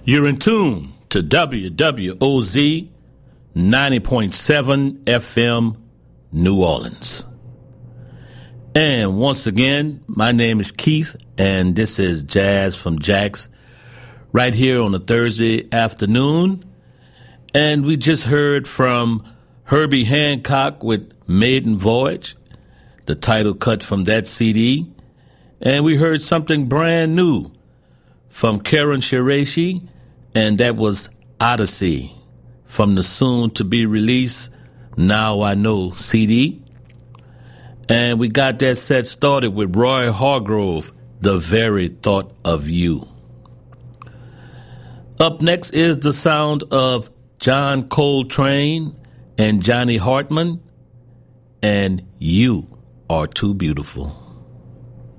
You're in tune to WWOZ 90.7 FM, New Orleans. And once again, my name is Keith, and this is Jazz from Jax, right here on a Thursday afternoon. And we just heard from Herbie Hancock with Maiden Voyage, the title cut from that CD. And we heard something brand new from Karen Shirashi, and that was Odyssey from the soon-to-be-released Now I Know CD. And we got that set started with Roy Hargrove, The Very Thought of You. Up next is the sound of John Coltrane and Johnny Hartman, and You Are Too Beautiful.